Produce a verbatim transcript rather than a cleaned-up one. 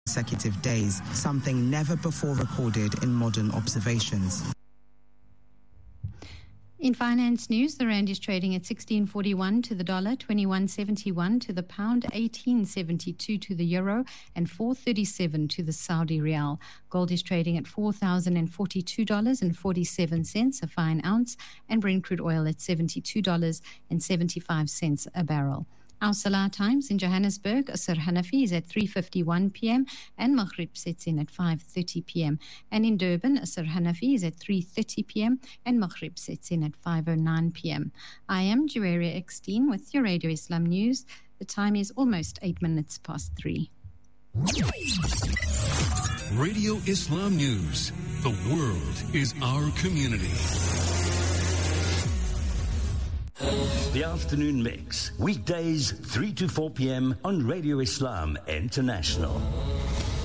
consecutive days, something never before recorded in modern observations. In finance news, the rand is trading at sixteen forty-one to the dollar, twenty-one seventy-one to the pound, eighteen seventy-two to the euro, and four thirty-seven to the Saudi rial. Gold is trading at four thousand forty-two dollars and forty-seven cents a fine ounce, and Brent crude oil at seventy-two dollars and seventy-five cents a barrel. Our Salah times in Johannesburg, Asr Hanafi is at three fifty-one p.m. and Maghrib sets in at five thirty p.m. And in Durban, Asr Hanafi is at three thirty p.m. and Maghrib sets in at five oh nine p.m. I am Juwaria Eckstein with your Radio Islam News. The time is almost eight minutes past three. Radio Islam News. The world is our community. The Afternoon Mix, weekdays three to four p.m. on Radio Islam International.